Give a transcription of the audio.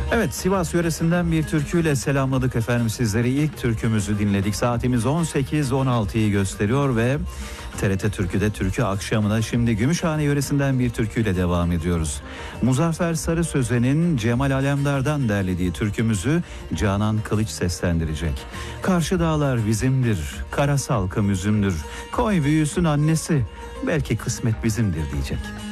Evet, Sivas yöresinden bir türküyle selamladık efendim sizleri. İlk türkümüzü dinledik. Saatimiz 18.16'yı gösteriyor ve TRT Türkü'de türkü akşamına şimdi Gümüşhane yöresinden bir türküyle devam ediyoruz. Muzaffer Sarı Sözen'in Cemal Alemdar'dan derlediği türkümüzü Canan Kılıç seslendirecek. Karşı dağlar bizimdir, kara salkım üzümdür, koy büyüsün annesi, belki kısmet bizimdir diyecek.